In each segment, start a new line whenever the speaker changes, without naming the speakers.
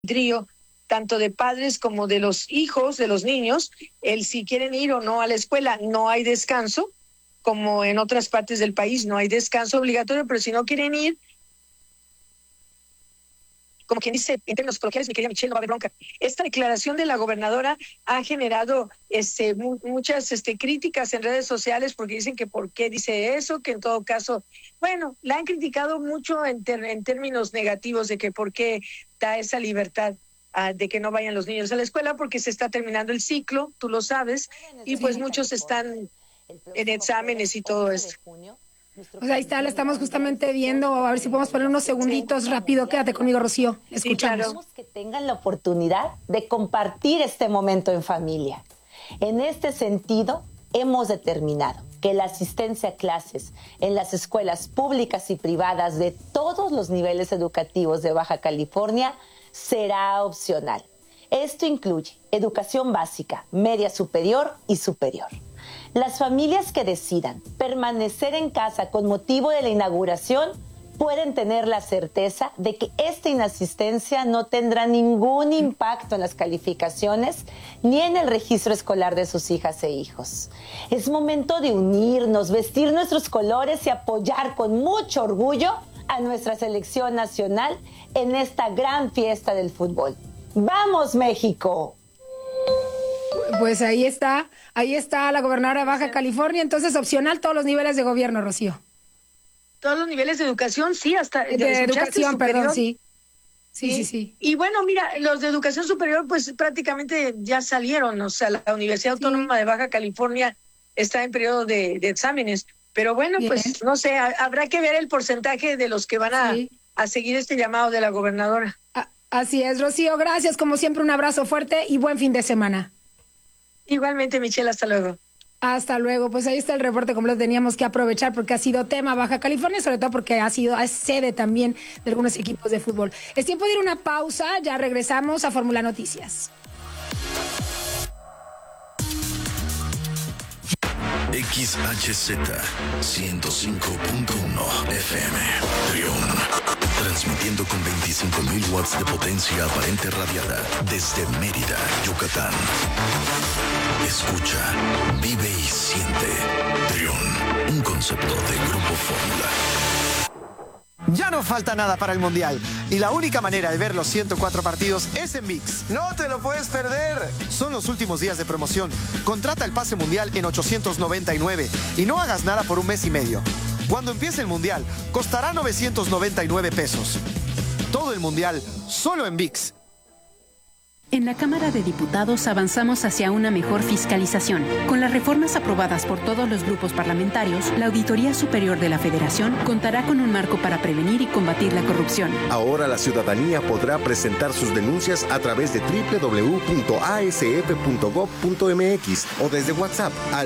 trío tanto de padres como de los hijos, de los niños, el si quieren ir o no a la escuela. No hay descanso, como en otras partes del país, no hay descanso obligatorio, pero si no quieren ir, como quien dice en términos coloquiales, mi querida Michelle, no va a haber bronca. Esta declaración de la gobernadora ha generado muchas críticas en redes sociales porque dicen que por qué dice eso, que en todo caso, bueno, la han criticado mucho en términos negativos de que por qué da esa libertad de que no vayan los niños a la escuela, porque se está terminando el ciclo, tú lo sabes, y pues muchos están en exámenes y todo esto.
Pues ahí está, la estamos justamente viendo. A ver si podemos poner unos segunditos rápido. Quédate conmigo, Rocío. Escuchamos.
Sí, claro. Que tengan la oportunidad de compartir este momento en familia. En este sentido, hemos determinado que la asistencia a clases en las escuelas públicas y privadas de todos los niveles educativos de Baja California será opcional. Esto incluye educación básica, media superior y superior. Las familias que decidan permanecer en casa con motivo de la inauguración pueden tener la certeza de que esta inasistencia no tendrá ningún impacto en las calificaciones ni en el registro escolar de sus hijas e hijos. Es momento de unirnos, vestir nuestros colores y apoyar con mucho orgullo a nuestra selección nacional en esta gran fiesta del fútbol. ¡Vamos, México!
Pues ahí está la gobernadora de Baja California. Entonces, opcional todos los niveles de gobierno, Rocío.
Todos los niveles de educación, sí, hasta
de educación, perdón, sí. Sí.
Y bueno, mira, los de educación superior pues prácticamente ya salieron, o sea, la Universidad Autónoma de Baja California está en periodo de exámenes, pero bueno, pues no sé, habrá que ver el porcentaje de los que van a seguir este llamado de la gobernadora.
Así es, Rocío, gracias, como siempre un abrazo fuerte y buen fin de semana.
Igualmente, Michelle, hasta luego.
Hasta luego, pues ahí está el reporte, como lo teníamos que aprovechar porque ha sido tema Baja California, sobre todo porque es sede también de algunos equipos de fútbol. Es tiempo de ir a una pausa, ya regresamos a Fórmula Noticias.
XHZ 105.1 FM Trión, transmitiendo con 25,000 watts de potencia aparente radiada desde Mérida, Yucatán. Escucha, vive y siente. Trión, un concepto de Grupo Fórmula.
Ya no falta nada para el Mundial y la única manera de ver los 104 partidos es en ViX.
¡No te lo puedes perder!
Son los últimos días de promoción. Contrata el pase mundial en 899 y no hagas nada por un mes y medio. Cuando empiece el Mundial, costará 999 pesos. Todo el Mundial, solo en ViX.
En la Cámara de Diputados avanzamos hacia una mejor fiscalización. Con las reformas aprobadas por todos los grupos parlamentarios, la Auditoría Superior de la Federación contará con un marco para prevenir y combatir la corrupción.
Ahora la ciudadanía podrá presentar sus denuncias a través de www.asf.gov.mx o desde WhatsApp al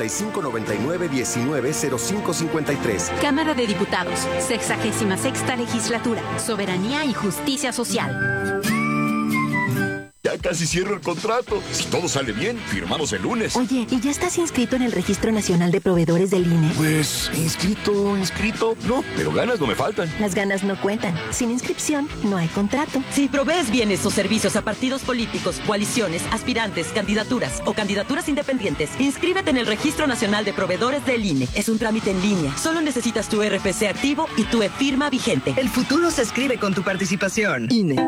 5599-190553.
Cámara de Diputados, 66ª Legislatura, Soberanía y Justicia Social.
Ya casi cierro el contrato. Si todo sale bien, firmamos el lunes.
Oye, ¿y ya estás inscrito en el Registro Nacional de Proveedores del INE?
Pues, inscrito, no, pero ganas no me faltan.
Las ganas no cuentan. Sin inscripción, no hay contrato.
Si provees bienes o servicios a partidos políticos, coaliciones, aspirantes, candidaturas o candidaturas independientes, inscríbete en el Registro Nacional de Proveedores del INE. Es un trámite en línea. Solo necesitas tu RFC activo y tu e-firma vigente.
El futuro se escribe con tu participación.
INE.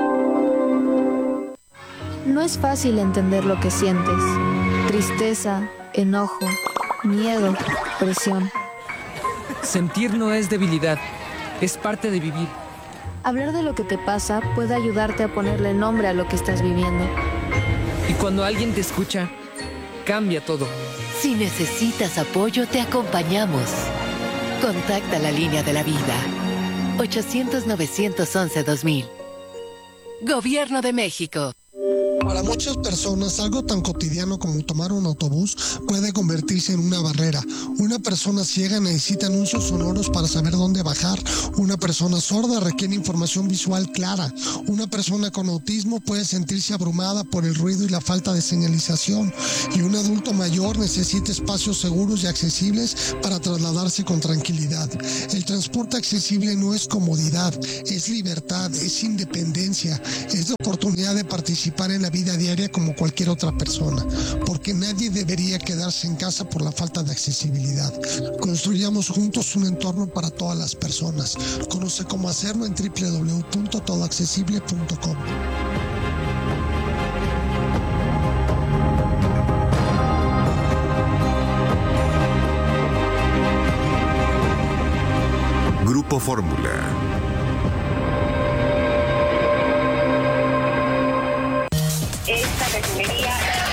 No es fácil entender lo que sientes. Tristeza, enojo, miedo, presión.
Sentir no es debilidad, es parte de vivir.
Hablar de lo que te pasa puede ayudarte a ponerle nombre a lo que estás viviendo.
Y cuando alguien te escucha, cambia todo.
Si necesitas apoyo, te acompañamos. Contacta la línea de la vida. 800-911-2000. Gobierno de México.
Para muchas personas, algo tan cotidiano como tomar un autobús puede convertirse en una barrera. Una persona ciega necesita anuncios sonoros para saber dónde bajar. Una persona sorda requiere información visual clara. Una persona con autismo puede sentirse abrumada por el ruido y la falta de señalización. Y un adulto mayor necesita espacios seguros y accesibles para trasladarse con tranquilidad. El transporte accesible no es comodidad, es libertad, es independencia, es la oportunidad de participar en la vida diaria como cualquier otra persona, porque nadie debería quedarse en casa por la falta de accesibilidad. Construyamos juntos un entorno para todas las personas. Conoce cómo hacerlo en www.todoaccesible.com.
Grupo Fórmula.
Esta refinería.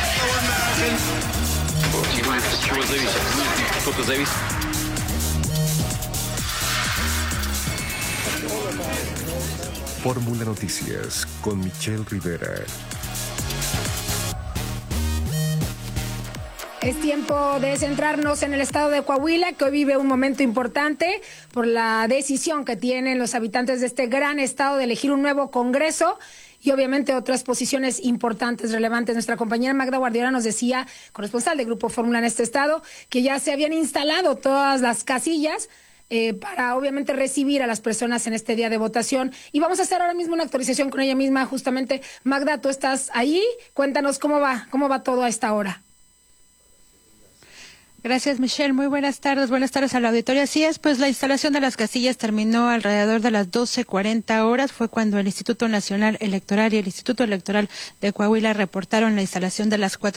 Fórmula Noticias con Michelle Rivera.
Es tiempo de centrarnos en el estado de Coahuila, que hoy vive un momento importante por la decisión que tienen los habitantes de este gran estado de elegir un nuevo Congreso y obviamente otras posiciones importantes, relevantes. Nuestra compañera Magda Guardiola nos decía, corresponsal de Grupo Fórmula en este estado, que ya se habían instalado todas las casillas para obviamente recibir a las personas en este día de votación. Y vamos a hacer ahora mismo una actualización con ella misma, justamente. Magda, tú estás ahí, cuéntanos cómo va todo a esta hora.
Gracias, Michelle. Muy buenas tardes al auditorio. Así es, pues la instalación de las casillas terminó alrededor de las 12:40 horas. Fue cuando el Instituto Nacional Electoral y el Instituto Electoral de Coahuila reportaron la instalación de las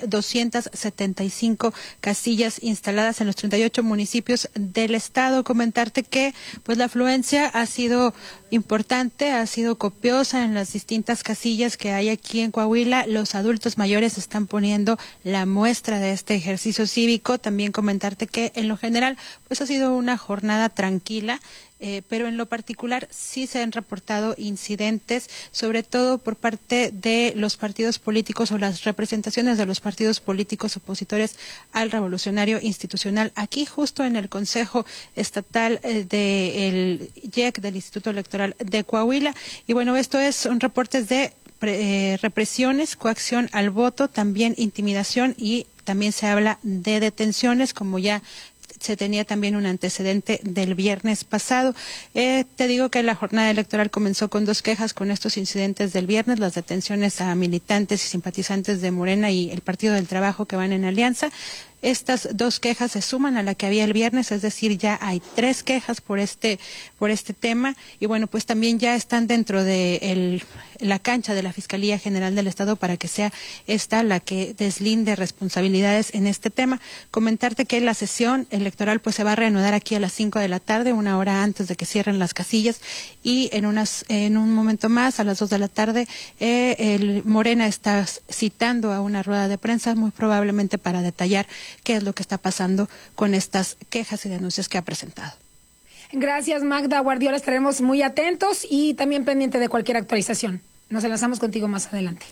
4,275 casillas instaladas en los 38 municipios del estado. Comentarte que pues la afluencia ha sido importante, ha sido copiosa en las distintas casillas que hay aquí en Coahuila. Los adultos mayores están poniendo la muestra de este ejercicio cívico. También comentarte que en lo general pues ha sido una jornada tranquila, pero en lo particular sí se han reportado incidentes, sobre todo por parte de los partidos políticos o las representaciones de los partidos políticos opositores al revolucionario institucional, aquí justo en el Consejo Estatal del IEC, del Instituto Electoral de Coahuila. Y bueno, son reportes de represiones, coacción al voto, también intimidación y también se habla de detenciones, como ya se tenía también un antecedente del viernes pasado. Te digo que la jornada electoral comenzó con 2 quejas con estos incidentes del viernes, las detenciones a militantes y simpatizantes de Morena y el Partido del Trabajo que van en alianza. Estas 2 quejas se suman a la que había el viernes, es decir, ya hay 3 quejas por este tema. Y bueno, pues también ya están dentro de la cancha de la Fiscalía General del Estado para que sea esta la que deslinde responsabilidades en este tema. Comentarte que la sesión electoral pues se va a reanudar aquí a las 5 de la tarde, 1 hora antes de que cierren las casillas, y en un momento más, a las 2 de la tarde, el Morena está citando a una rueda de prensa, muy probablemente para detallar qué es lo que está pasando con estas quejas y denuncias que ha presentado.
Gracias, Magda Guardiola. Estaremos muy atentos y también pendiente de cualquier actualización. Nos enlazamos contigo más adelante.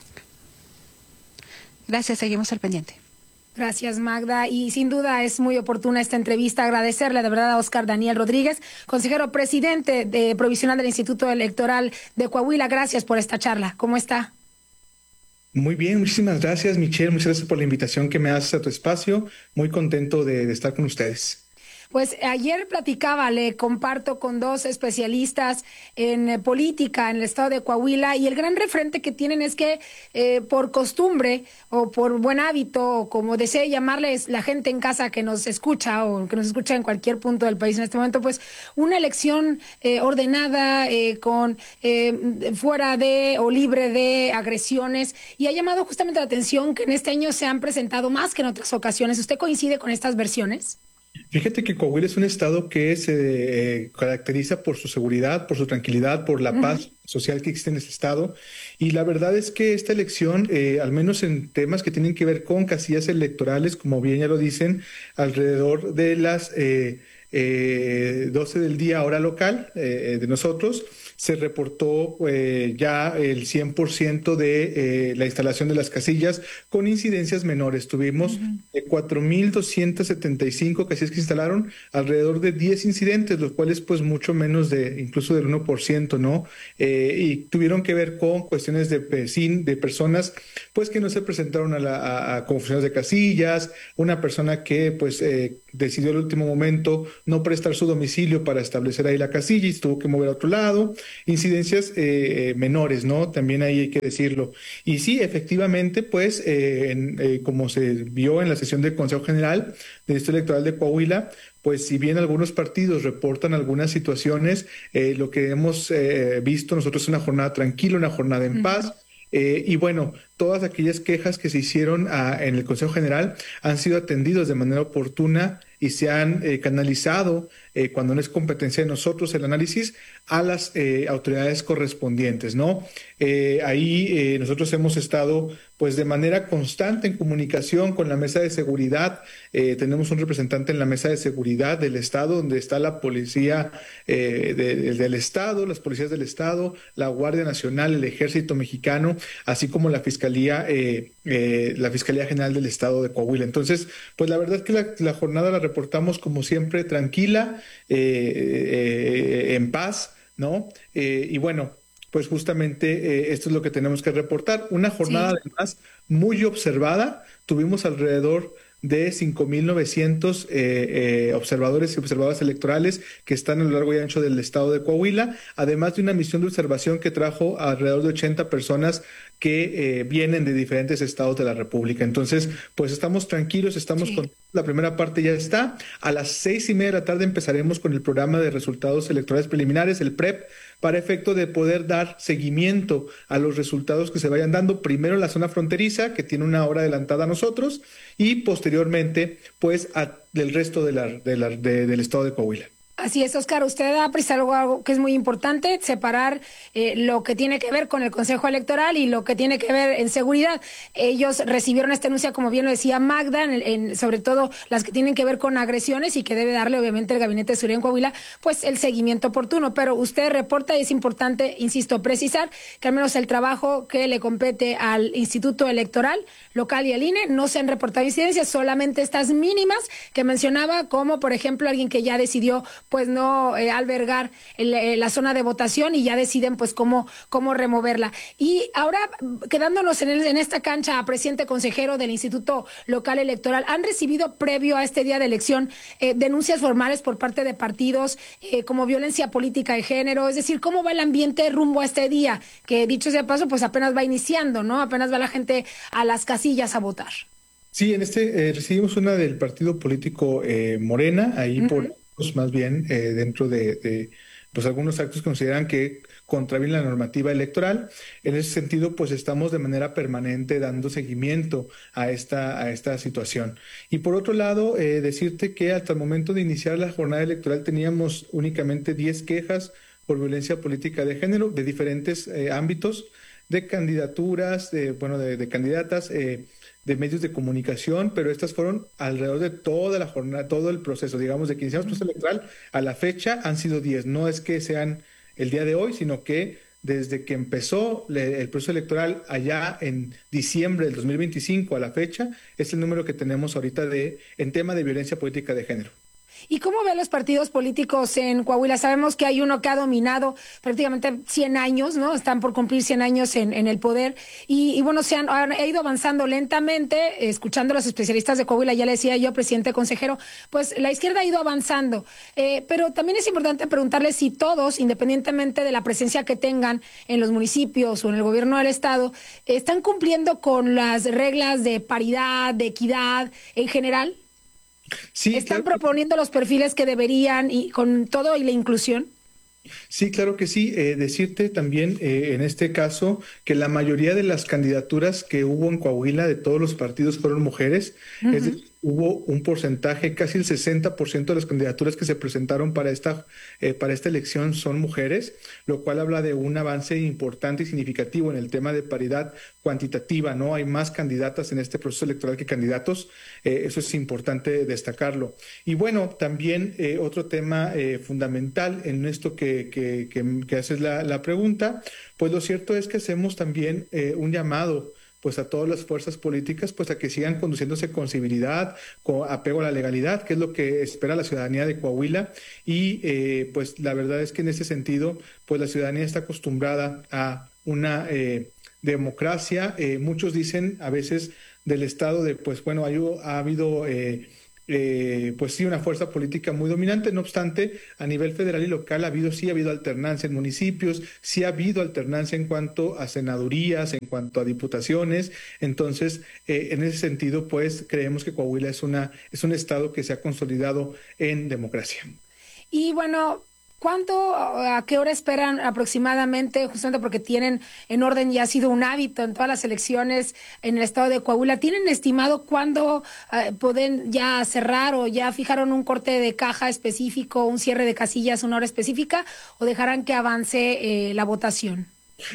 Gracias, seguimos al pendiente.
Gracias, Magda. Y sin duda es muy oportuna esta entrevista. Agradecerle de verdad a Óscar Daniel Rodríguez, consejero presidente provisional del Instituto Electoral de Coahuila. Gracias por esta charla. ¿Cómo está?
Muy bien, muchísimas gracias, Michelle. Muchas gracias por la invitación que me haces a tu espacio. Muy contento de estar con ustedes.
Pues ayer platicaba, le comparto con 2 especialistas en política en el estado de Coahuila, y el gran referente que tienen es que por costumbre o por buen hábito, o como desee llamarles la gente en casa que nos escucha o que nos escucha en cualquier punto del país en este momento, pues una elección ordenada, con fuera de o libre de agresiones, y ha llamado justamente la atención que en este año se han presentado más que en otras ocasiones. ¿Usted coincide con estas versiones?
Fíjate que Coahuila es un estado que se caracteriza por su seguridad, por su tranquilidad, por la paz social que existe en este estado. Y la verdad es que esta elección, al menos en temas que tienen que ver con casillas electorales, como bien ya lo dicen, alrededor de las 12 del día hora local de nosotros, se reportó ya el 100% de la instalación de las casillas con incidencias menores. Tuvimos 4,275 casillas que se instalaron, alrededor de 10 incidentes, los cuales pues mucho menos incluso del 1%, ¿no? Y tuvieron que ver con cuestiones de personas pues que no se presentaron a confusiones de casillas, una persona que pues decidió al último momento no prestar su domicilio para establecer ahí la casilla y se tuvo que mover a otro lado, incidencias menores, ¿no? También ahí hay que decirlo. Y sí, efectivamente, pues como se vio en la sesión del Consejo General del Distrito Electoral de Coahuila, pues si bien algunos partidos reportan algunas situaciones, lo que hemos visto nosotros es una jornada tranquila, una jornada en paz. Y bueno, todas aquellas quejas que se hicieron en el Consejo General han sido atendidas de manera oportuna y se han canalizado, cuando no es competencia de nosotros el análisis, a las autoridades correspondientes, ¿no? Ahí nosotros hemos estado pues de manera constante en comunicación con la Mesa de Seguridad. Tenemos un representante en la Mesa de Seguridad del Estado, donde está la Policía del Estado, las policías del Estado, la Guardia Nacional, el Ejército Mexicano, así como la Fiscalía General del Estado de Coahuila. Entonces, pues la verdad es que la jornada la reportamos como siempre tranquila, en paz, ¿no? Y bueno, pues justamente esto es lo que tenemos que reportar. Una jornada además muy observada. Tuvimos alrededor de 5,900 observadores y observadoras electorales que están a lo largo y ancho del estado de Coahuila, además de una misión de observación que trajo alrededor de 80 personas que vienen de diferentes estados de la República. Entonces, pues estamos tranquilos, estamos con la primera parte ya está. A las 6:30 de la tarde empezaremos con el programa de resultados electorales preliminares, el PREP, para efecto de poder dar seguimiento a los resultados que se vayan dando, primero en la zona fronteriza, que tiene una hora adelantada a nosotros, y posteriormente, pues, del resto del estado de Coahuila.
Así es, Oscar, usted ha precisado algo que es muy importante, separar lo que tiene que ver con el Consejo Electoral y lo que tiene que ver en seguridad. Ellos recibieron esta denuncia, como bien lo decía Magda, sobre todo las que tienen que ver con agresiones y que debe darle obviamente el Gabinete de Seguridad en Coahuila, pues el seguimiento oportuno. Pero usted reporta y es importante, insisto, precisar que al menos el trabajo que le compete al Instituto Electoral local y al INE no se han reportado incidencias, solamente estas mínimas que mencionaba, como por ejemplo alguien que ya decidió pues no albergar la zona de votación y ya deciden pues cómo removerla. Y ahora, quedándonos en esta cancha, presidente consejero del Instituto Local Electoral, ¿han recibido previo a este día de elección denuncias formales por parte de partidos como violencia política de género? Es decir, ¿cómo va el ambiente rumbo a este día? Que dicho sea paso, pues apenas va iniciando, ¿no? Apenas va la gente a las casillas a votar.
Sí, recibimos una del partido político Morena, ahí por más bien dentro de pues algunos actos que consideran que contravienen la normativa electoral. En ese sentido, pues estamos de manera permanente dando seguimiento a esta situación. Y por otro lado, decirte que hasta el momento de iniciar la jornada electoral teníamos únicamente 10 quejas por violencia política de género de diferentes ámbitos, de candidaturas, de candidatas, de medios de comunicación, pero estas fueron alrededor de toda la jornada, todo el proceso, digamos, de que iniciamos el proceso electoral a la fecha han sido 10. No es que sean el día de hoy, sino que desde que empezó el proceso electoral allá en diciembre del 2025 a la fecha, es el número que tenemos ahorita en tema de violencia política de género.
¿Y cómo ven los partidos políticos en Coahuila? Sabemos que hay uno que ha dominado prácticamente 100 años, ¿no? Están por cumplir 100 años en el poder y bueno, han ido avanzando lentamente, escuchando a los especialistas de Coahuila, ya le decía yo, presidente consejero, pues la izquierda ha ido avanzando, pero también es importante preguntarles si todos, independientemente de la presencia que tengan en los municipios o en el gobierno del estado, están cumpliendo con las reglas de paridad, de equidad en general. Sí, ¿están proponiendo los perfiles que deberían y con todo y la inclusión?
Sí, claro que sí. Decirte también en este caso que la mayoría de las candidaturas que hubo en Coahuila de todos los partidos fueron mujeres. Es decir, hubo un porcentaje, casi el 60% de las candidaturas que se presentaron para esta elección son mujeres, lo cual habla de un avance importante y significativo en el tema de paridad cuantitativa, ¿no? Hay más candidatas en este proceso electoral que candidatos, eso es importante destacarlo. Y bueno, también otro tema fundamental en esto que haces la pregunta, pues lo cierto es que hacemos también un llamado pues a todas las fuerzas políticas, pues a que sigan conduciéndose con civilidad, con apego a la legalidad, que es lo que espera la ciudadanía de Coahuila, y pues la verdad es que en ese sentido, pues la ciudadanía está acostumbrada a una democracia. Muchos dicen a veces del estado de, pues bueno, ha habido pues sí, una fuerza política muy dominante. No obstante, a nivel federal y local ha habido alternancia en municipios, sí ha habido alternancia en cuanto a senadurías, en cuanto a diputaciones. Entonces, en ese sentido, pues creemos que Coahuila es un estado que se ha consolidado en democracia.
Y bueno, a qué hora esperan aproximadamente, justamente porque tienen en orden y ha sido un hábito en todas las elecciones en el estado de Coahuila? ¿Tienen estimado cuándo pueden ya cerrar, o ya fijaron un corte de caja específico, un cierre de casillas, una hora específica, o dejarán que avance la votación?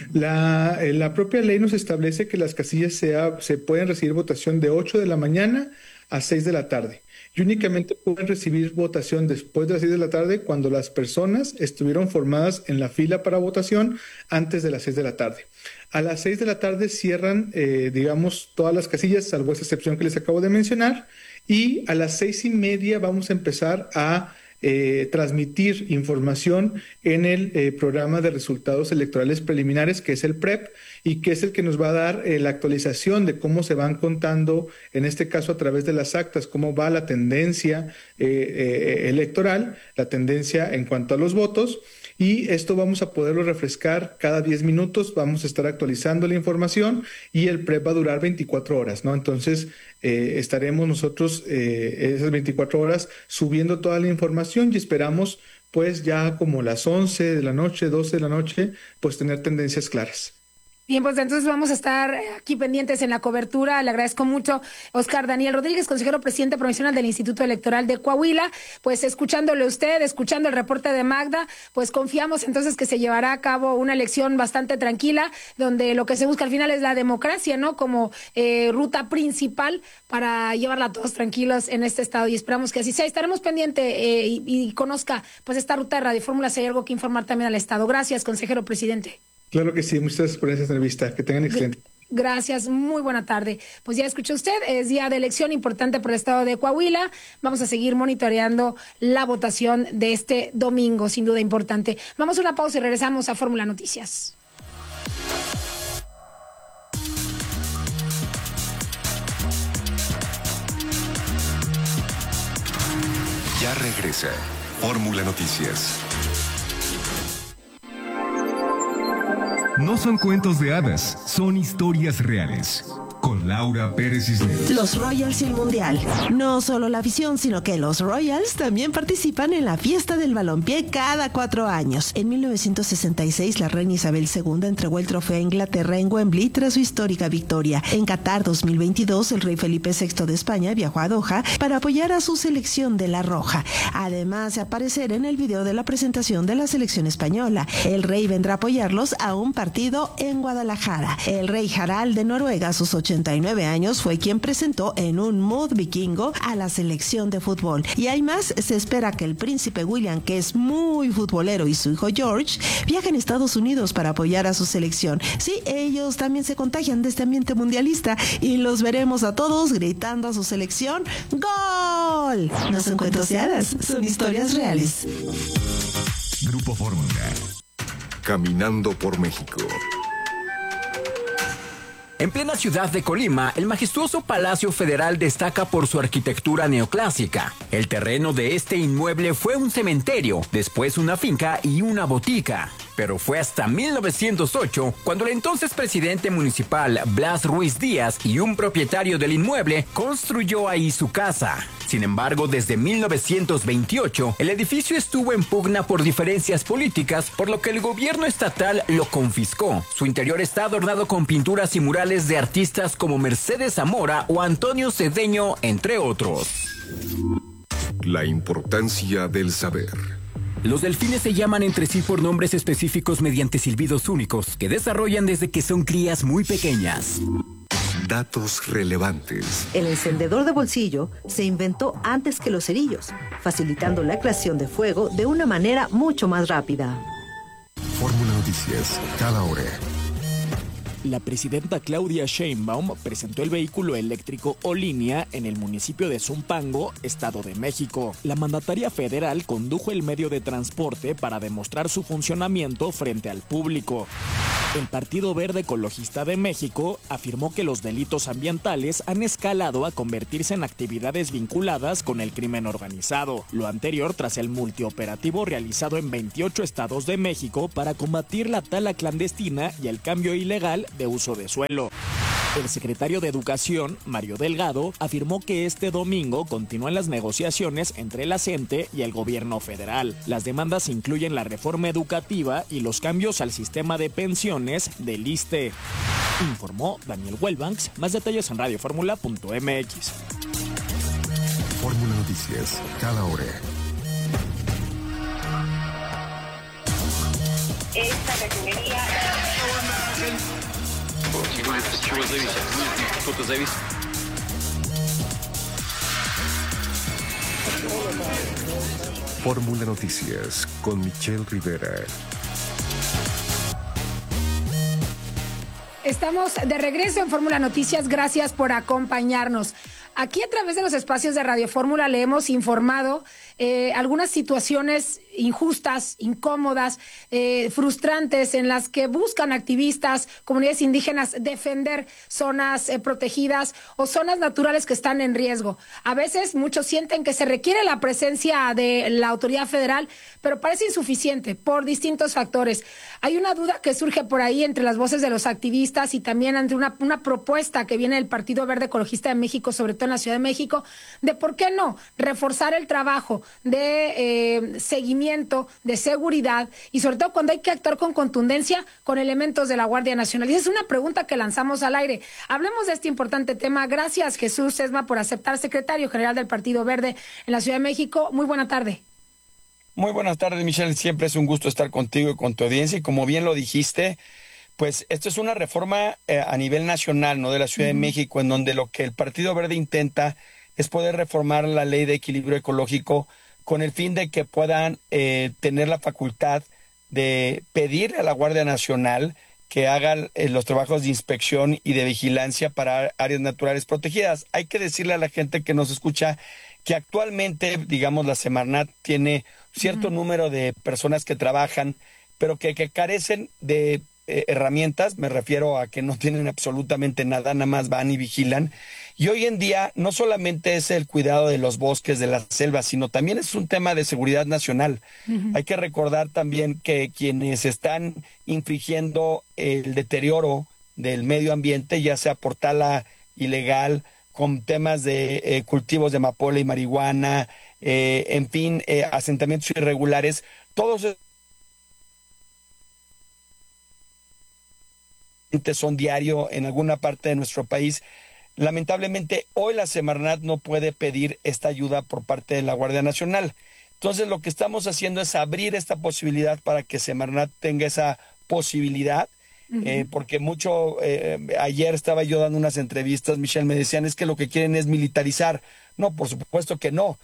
La propia ley nos establece que las casillas se pueden recibir votación de 8 de la mañana a 6 de la tarde. Y únicamente pueden recibir votación después de las 6 de la tarde cuando las personas estuvieron formadas en la fila para votación antes de las 6 de la tarde. A las 6 de la tarde cierran, todas las casillas, salvo esa excepción que les acabo de mencionar, y a las 6:30 vamos a empezar a transmitir información en el programa de resultados electorales preliminares, que es el PREP, y que es el que nos va a dar la actualización de cómo se van contando, en este caso a través de las actas, cómo va la tendencia electoral, la tendencia en cuanto a los votos. Y esto vamos a poderlo refrescar cada 10 minutos, vamos a estar actualizando la información, y el PREP va a durar 24 horas, ¿no? Entonces, estaremos nosotros esas 24 horas subiendo toda la información, y esperamos, pues ya como las 11 de la noche, 12 de la noche, pues tener tendencias claras.
Bien, pues entonces vamos a estar aquí pendientes en la cobertura. Le agradezco mucho, Oscar Daniel Rodríguez, consejero presidente provincial del Instituto Electoral de Coahuila. Pues escuchándole usted, escuchando el reporte de Magda, pues confiamos entonces que se llevará a cabo una elección bastante tranquila, donde lo que se busca al final es la democracia, ¿no? Como ruta principal para llevarla a todos tranquilos en este estado, y esperamos que así sea. Estaremos pendientes y conozca pues esta ruta de Radio Fórmula, si hay algo que informar también al estado. Gracias, consejero presidente.
Claro que sí, muchas gracias por esta entrevista. Que tengan excelente.
Gracias, muy buena tarde. Pues ya escuchó usted, es día de elección importante por el estado de Coahuila. Vamos a seguir monitoreando la votación de este domingo, sin duda importante. Vamos a una pausa y regresamos a Fórmula Noticias.
Ya regresa Fórmula Noticias.
No son cuentos de hadas, son historias reales. Con Laura Pérez Cisneros.
Los Royals y el Mundial. No solo la afición, sino que los Royals también participan en la fiesta del balompié cada 4 años. En 1966, la reina Isabel II entregó el trofeo a Inglaterra en Wembley tras su histórica victoria. En Qatar 2022, el rey Felipe VI de España viajó a Doha para apoyar a su selección de la Roja. Además de aparecer en el video de la presentación de la selección española. El rey vendrá a apoyarlos a un partido en Guadalajara. El rey Harald de Noruega, a sus 89 años, fue quien presentó en un mood vikingo a la selección de fútbol. Y hay más, se espera que el príncipe William, que es muy futbolero, y su hijo George viajen a Estados Unidos para apoyar a su selección. Sí, ellos también se contagian de este ambiente mundialista, y los veremos a todos gritando a su selección ¡Gol! No son cuentos de hadas, son historias reales.
Grupo Fórmula. Caminando por México.
En plena ciudad de Colima, el majestuoso Palacio Federal destaca por su arquitectura neoclásica. El terreno de este inmueble fue un cementerio, después una finca y una botica. pero fue hasta 1908 cuando el entonces presidente municipal Blas Ruiz Díaz y un propietario del inmueble construyó ahí su casa. Sin embargo, desde 1928, el edificio estuvo en pugna por diferencias políticas, por lo que el gobierno estatal lo confiscó. Su interior está adornado con pinturas y murales de artistas como Mercedes Zamora o Antonio Cedeño, entre otros.
La importancia del saber.
Los delfines se llaman entre sí por nombres específicos mediante silbidos únicos que desarrollan desde que son crías muy pequeñas.
Datos relevantes.
El encendedor de bolsillo se inventó antes que los cerillos, facilitando la creación de fuego de una manera mucho más rápida.
Fórmula Noticias, cada hora.
La presidenta Claudia Sheinbaum presentó el vehículo eléctrico O-Línea en el municipio de Zumpango, Estado de México. La mandataria federal condujo el medio de transporte para demostrar su funcionamiento frente al público. El Partido Verde Ecologista de México afirmó que los delitos ambientales han escalado a convertirse en actividades vinculadas con el crimen organizado. Lo anterior tras el multioperativo realizado en 28 estados de México para combatir la tala clandestina y el cambio ilegal de uso de suelo. El secretario de Educación, Mario Delgado, afirmó que este domingo continúan las negociaciones entre la CENTE y el gobierno federal. Las demandas incluyen la reforma educativa y los cambios al sistema de pensiones del ISSSTE. Informó Daniel Wellbanks. Más detalles en radioformula.mx.
Fórmula Noticias, cada hora.
Esta refinería...
Fórmula Noticias con Michelle Rivera.
Estamos de regreso en Fórmula Noticias. Gracias por acompañarnos. Aquí a través de los espacios de Radio Fórmula le hemos informado algunas situaciones injustas, incómodas, frustrantes en las que buscan activistas, comunidades indígenas defender zonas protegidas o zonas naturales que están en riesgo. A veces muchos sienten que se requiere la presencia de la autoridad federal, pero parece insuficiente por distintos factores. Hay una duda que surge por ahí entre las voces de los activistas y también ante una propuesta que viene del Partido Verde Ecologista de México, sobre todo en la Ciudad de México, de por qué no reforzar el trabajo de seguimiento, de seguridad y sobre todo cuando hay que actuar con contundencia con elementos de la Guardia Nacional. Y esa es una pregunta que lanzamos al aire. Hablemos de este importante tema. Gracias, Jesús Sesma, por aceptar, secretario general del Partido Verde en la Ciudad de México. Muy buena tarde.
Muy buenas tardes, Michelle. Siempre es un gusto estar contigo y con tu audiencia. Y como bien lo dijiste, pues esto es una reforma a nivel nacional, ¿no?, de la Ciudad de México, en donde lo que el Partido Verde intenta es poder reformar la ley de equilibrio ecológico con el fin de que puedan tener la facultad de pedir a la Guardia Nacional que haga los trabajos de inspección y de vigilancia para áreas naturales protegidas. Hay que decirle a la gente que nos escucha que actualmente, digamos, la Semarnat tiene cierto número de personas que trabajan, pero que carecen de herramientas. Me refiero a que no tienen absolutamente nada, nada más van y vigilan. Y hoy en día no solamente es el cuidado de los bosques, de las selvas, sino también es un tema de seguridad nacional. Hay que recordar también que quienes están infringiendo el deterioro del medio ambiente, ya sea por tala ilegal, con temas de cultivos de amapola y marihuana, en fin, asentamientos irregulares, todos son diario en alguna parte de nuestro país. Lamentablemente, hoy la Semarnat no puede pedir esta ayuda por parte de la Guardia Nacional. Entonces, lo que estamos haciendo es abrir esta posibilidad para que Semarnat tenga esa posibilidad, porque ayer estaba yo dando unas entrevistas, Michelle, me decían, es que lo que quieren es militarizar. No, por supuesto que no.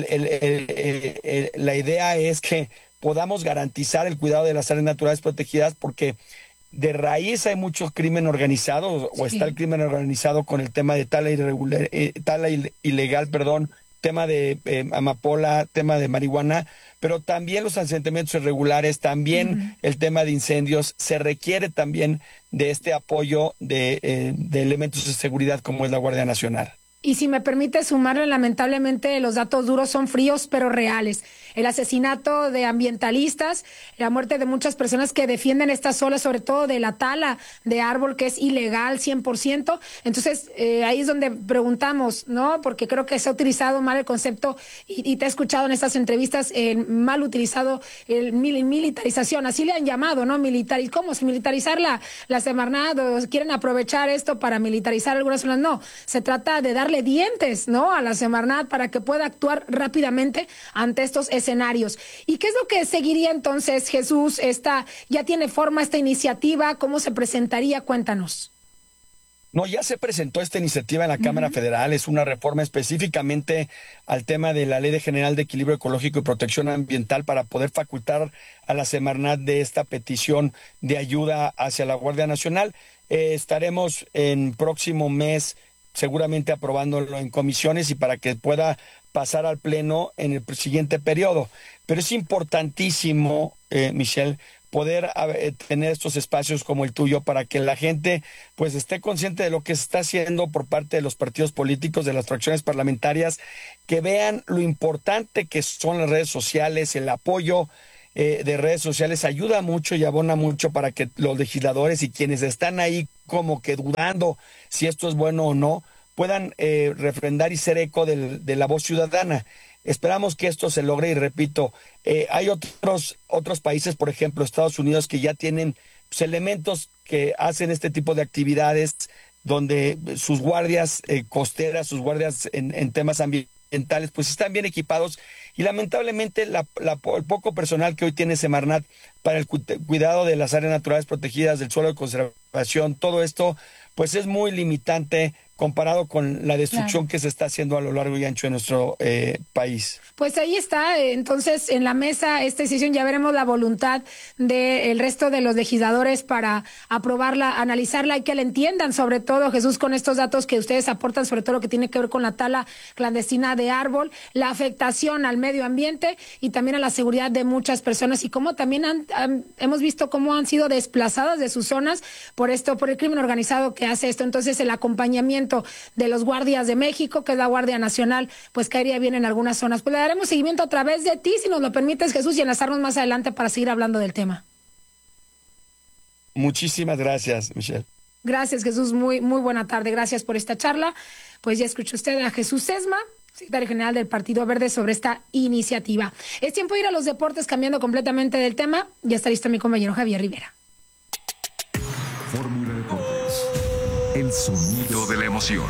La idea es que podamos garantizar el cuidado de las áreas naturales protegidas, porque de raíz hay mucho crimen organizado, o está el crimen organizado con el tema de tala ilegal, tema de amapola, tema de marihuana, pero también los asentamientos irregulares, también el tema de incendios. Se requiere también de este apoyo de elementos de seguridad como es la Guardia Nacional.
Y si me permite sumarle, lamentablemente los datos duros son fríos pero reales. El asesinato de ambientalistas, la muerte de muchas personas que defienden estas olas, sobre todo de la tala de árbol, que es ilegal 100%. Entonces, ahí es donde preguntamos, ¿no? Porque creo que se ha utilizado mal el concepto, y te he escuchado en estas entrevistas, mal utilizado el militarización, así le han llamado, ¿no? ¿Cómo es militarizar la Semarnat? ¿O quieren aprovechar esto para militarizar algunas zonas? No, se trata de darle dientes, ¿no?, a la Semarnat para que pueda actuar rápidamente ante estos escenarios. ¿Y qué es lo que seguiría entonces, Jesús? ¿Ya tiene forma esta iniciativa? ¿Cómo se presentaría? Cuéntanos.
No, ya se presentó esta iniciativa en la Cámara Federal. Es una reforma específicamente al tema de la Ley General de Equilibrio Ecológico y Protección Ambiental para poder facultar a la Semarnat de esta petición de ayuda hacia la Guardia Nacional. Estaremos en próximo mes seguramente aprobándolo en comisiones y para que pueda pasar al Pleno en el siguiente periodo. Pero es importantísimo, Michelle, poder tener estos espacios como el tuyo para que la gente pues esté consciente de lo que se está haciendo por parte de los partidos políticos, de las fracciones parlamentarias, que vean lo importante que son las redes sociales. El apoyo de redes sociales ayuda mucho y abona mucho para que los legisladores y quienes están ahí como que dudando si esto es bueno o no, puedan refrendar y ser eco de la voz ciudadana. Esperamos que esto se logre y repito, hay otros países, por ejemplo Estados Unidos, que ya tienen pues, elementos que hacen este tipo de actividades donde sus guardias costeras, sus guardias en temas ambientales, pues están bien equipados y lamentablemente el poco personal que hoy tiene Semarnat para el cuidado de las áreas naturales protegidas, del suelo de conservación, todo esto pues es muy limitante comparado con la destrucción que se está haciendo a lo largo y ancho de nuestro país.
Pues ahí está, entonces en la mesa esta decisión, ya veremos la voluntad del resto de los legisladores para aprobarla, analizarla y que la entiendan, sobre todo, Jesús, con estos datos que ustedes aportan, sobre todo lo que tiene que ver con la tala clandestina de árbol, la afectación al medio ambiente y también a la seguridad de muchas personas y cómo también hemos visto cómo han sido desplazadas de sus zonas por el crimen organizado que hace esto. Entonces el acompañamiento de los guardias de México, que es la Guardia Nacional, pues caería bien en algunas zonas. Pues le daremos seguimiento a través de ti, si nos lo permites, Jesús, y enlazarnos más adelante para seguir hablando del tema.
Muchísimas gracias, Michelle.
Gracias, Jesús. Muy buena tarde. Gracias por esta charla. Pues ya escuchó usted a Jesús Sesma, secretario general del Partido Verde, sobre esta iniciativa. Es tiempo de ir a los deportes, cambiando completamente del tema. Ya está listo mi compañero Javier Rivera.
Fórmula Deportes. El sonido de la emoción.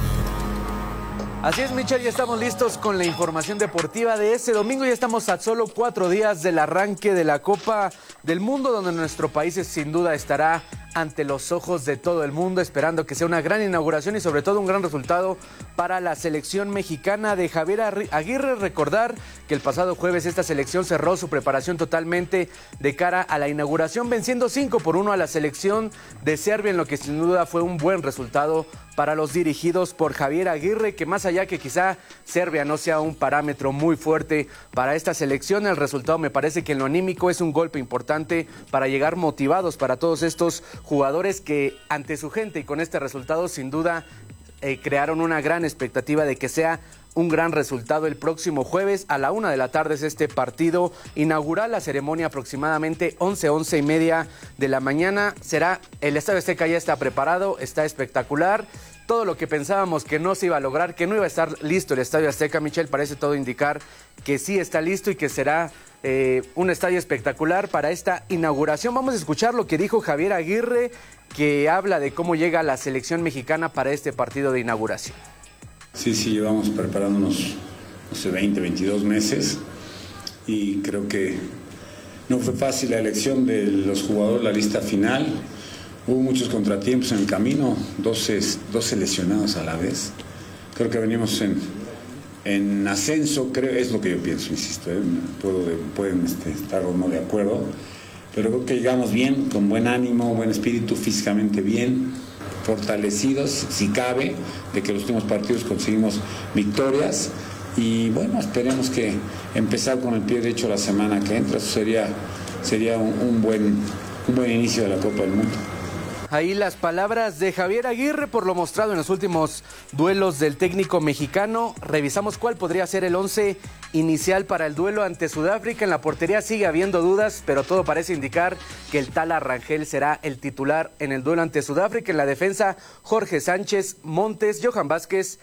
Así es, Michelle, ya estamos listos con la información deportiva de este domingo. Ya estamos a solo 4 días del arranque de la Copa del Mundo, donde nuestro país sin duda estará ante los ojos de todo el mundo, esperando que sea una gran inauguración y sobre todo un gran resultado para la selección mexicana de Javier Aguirre. Recordar que el pasado jueves esta selección cerró su preparación totalmente de cara a la inauguración, venciendo 5-1 a la selección de Serbia, en lo que sin duda fue un buen resultado para los dirigidos por Javier Aguirre, que más allá que quizá Serbia no sea un parámetro muy fuerte para esta selección, el resultado me parece que en lo anímico es un golpe importante para llegar motivados para todos estos jugadores que ante su gente y con este resultado sin duda crearon una gran expectativa de que sea un gran resultado el próximo jueves a la 1 de la tarde. Es este partido inaugural, la ceremonia aproximadamente 11:30 de la mañana. El Estadio Azteca ya está preparado, está espectacular. Todo lo que pensábamos que no se iba a lograr, que no iba a estar listo el Estadio Azteca, Michelle, parece todo indicar que sí está listo y que será un estadio espectacular para esta inauguración. Vamos a escuchar lo que dijo Javier Aguirre, que habla de cómo llega la selección mexicana para este partido de inauguración.
Sí, llevamos preparándonos, 20, 22 meses y creo que no fue fácil la elección de los jugadores, la lista final. Hubo muchos contratiempos en el camino, 12 lesionados a la vez. Creo que venimos en ascenso, creo, es lo que yo pienso, insisto, pueden estar o no de acuerdo, pero creo que llegamos bien, con buen ánimo, buen espíritu, físicamente bien, fortalecidos, si cabe, de que los últimos partidos conseguimos victorias y bueno, esperemos que empezar con el pie derecho la semana que entra, eso sería un buen inicio de la Copa del Mundo.
ahí las palabras de Javier Aguirre por lo mostrado en los últimos duelos del técnico mexicano. Revisamos cuál podría ser el 11 inicial para el duelo ante Sudáfrica. En la portería sigue habiendo dudas, pero todo parece indicar que el Tala Rangel será el titular en el duelo ante Sudáfrica. En la defensa, Jorge Sánchez, Montes, Johan Vázquez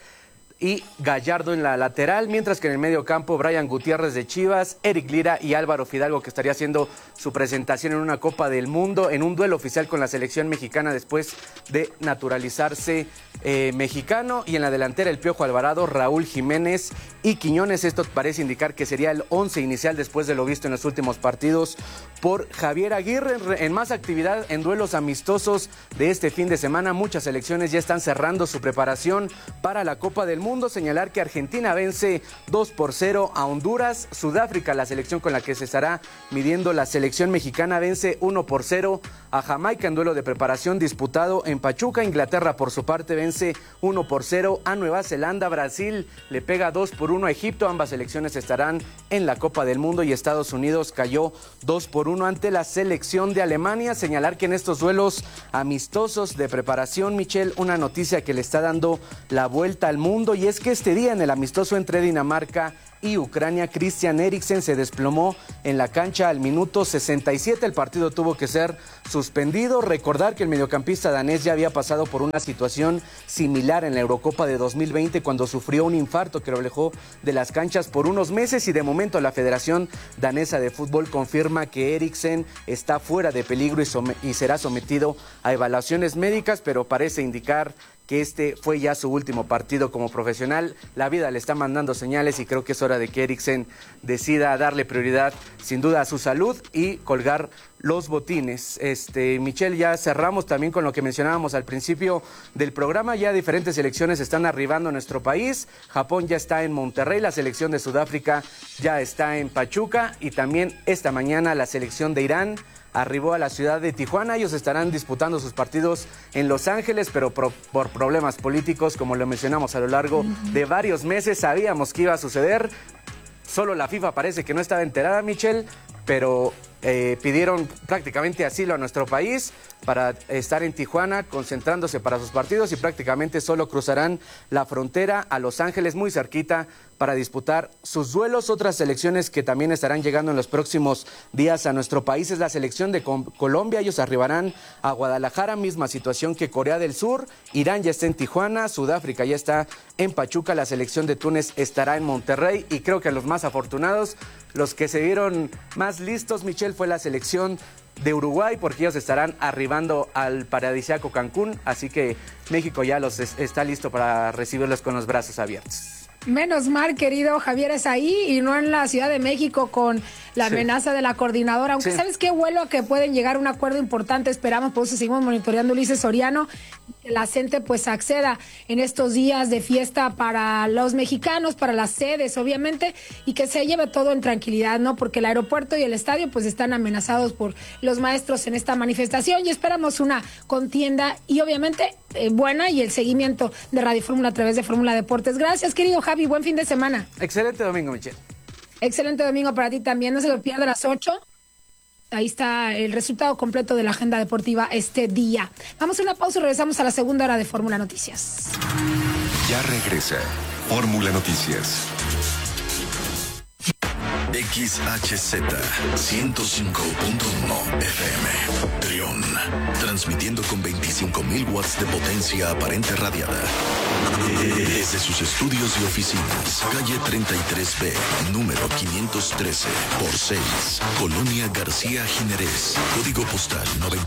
y Gallardo en la lateral, mientras que en el medio campo Brian Gutiérrez de Chivas, Eric Lira y Álvaro Fidalgo, que estaría haciendo su presentación en una Copa del Mundo, en un duelo oficial con la selección mexicana después de naturalizarse mexicano. Y en la delantera el Piojo Alvarado, Raúl Jiménez y Quiñones. Esto parece indicar que sería el 11 inicial después de lo visto en los últimos partidos por Javier Aguirre. En más actividad en duelos amistosos de este fin de semana, muchas selecciones ya están cerrando su preparación para la Copa del Mundo. Señalar que Argentina vence 2-0 a Honduras. Sudáfrica, la selección con la que se estará midiendo la selección mexicana, vence 1-0 a Jamaica en duelo de preparación disputado en Pachuca. Inglaterra, por su parte, vence 1-0 a Nueva Zelanda. Brasil le pega 2-1 a Egipto. Ambas selecciones estarán en la Copa del Mundo y Estados Unidos cayó 2-1 ante la selección de Alemania. Señalar que en estos duelos amistosos de preparación, Michelle, una noticia que le está dando la vuelta al mundo, y es que este día en el amistoso entre Dinamarca y Ucrania, Christian Eriksen se desplomó en la cancha al minuto 67. El partido tuvo que ser suspendido. Recordar que el mediocampista danés ya había pasado por una situación similar en la Eurocopa de 2020 cuando sufrió un infarto que lo alejó de las canchas por unos meses, y de momento la Federación Danesa de Fútbol confirma que Eriksen está fuera de peligro y será sometido a evaluaciones médicas, pero parece indicar que este fue ya su último partido como profesional. La vida le está mandando señales y creo que es hora de que Eriksen decida darle prioridad sin duda a su salud y colgar los botines. Michelle, ya cerramos también con lo que mencionábamos al principio del programa. Ya diferentes selecciones están arribando a nuestro país. Japón ya está en Monterrey, la selección de Sudáfrica ya está en Pachuca, y también esta mañana la selección de Irán arribó a la ciudad de Tijuana. Ellos estarán disputando sus partidos en Los Ángeles, pero por problemas políticos, como lo mencionamos a lo largo de varios meses, sabíamos que iba a suceder. Solo la FIFA parece que no estaba enterada, Michelle, pero pidieron prácticamente asilo a nuestro país para estar en Tijuana concentrándose para sus partidos, y prácticamente solo cruzarán la frontera a Los Ángeles, muy cerquita, para disputar sus duelos. Otras selecciones que también estarán llegando en los próximos días a nuestro país es la selección de Colombia. Ellos arribarán a Guadalajara, misma situación que Corea del Sur. Irán ya está en Tijuana, Sudáfrica ya está en Pachuca, la selección de Túnez estará en Monterrey, y creo que los más afortunados, los que se vieron más listos, Michelle, fue la selección de Uruguay, porque ellos estarán arribando al paradisíaco Cancún, así que México ya está listo para recibirlos con los brazos abiertos.
Menos mal, querido Javier, es ahí y no en la Ciudad de México con la amenaza de la coordinadora. Aunque ¿sabes qué? Vuelo a que pueden llegar a un acuerdo importante, esperamos, por eso seguimos monitoreando Ulises Soriano, que la gente pues acceda en estos días de fiesta para los mexicanos, para las sedes, obviamente, y que se lleve todo en tranquilidad, ¿no? Porque el aeropuerto y el estadio pues están amenazados por los maestros en esta manifestación, y esperamos una contienda y obviamente buena, y el seguimiento de Radio Fórmula a través de Fórmula Deportes. Gracias, querido Javi, buen fin de semana.
Excelente domingo, Michelle.
Excelente domingo para ti también, no se lo pierda a las 8. Ahí está el resultado completo de la agenda deportiva este día. Vamos a una pausa y regresamos a la segunda hora de Fórmula Noticias.
Ya regresa Fórmula Noticias. XHZ 105.1 FM Trión, transmitiendo con 25.000 watts de potencia aparente radiada desde sus estudios y oficinas, calle 33B, número 513 por 6, Colonia García Jiménez, código postal